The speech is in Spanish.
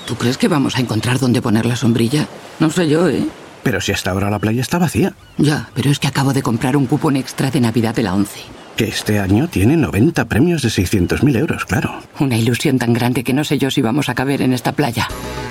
¿Tú crees que vamos a encontrar dónde poner la sombrilla? No sé yo, ¿eh? Pero si hasta ahora la playa está vacía. Ya, pero es que acabo de comprar un cupón extra de Navidad de la ONCE. Que este año tiene 90 premios de 600.000 euros, claro. Una ilusión tan grande que no sé yo si vamos a caber en esta playa.